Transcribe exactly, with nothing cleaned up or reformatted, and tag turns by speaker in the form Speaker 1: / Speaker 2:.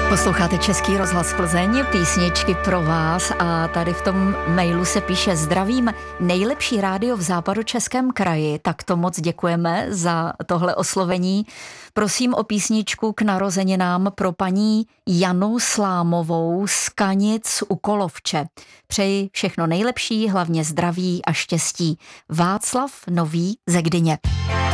Speaker 1: Posloucháte Český rozhlas Plzeň, písničky pro vás a tady v tom mailu se píše: zdravím, nejlepší rádio v Západočeském kraji, tak to moc děkujeme za tohle oslovení. Prosím o písničku k narozeninám pro paní Janu Slámovou z Kanic u Kolovče. Přeji všechno nejlepší, hlavně zdraví a štěstí. Václav Nový ze Gdyně.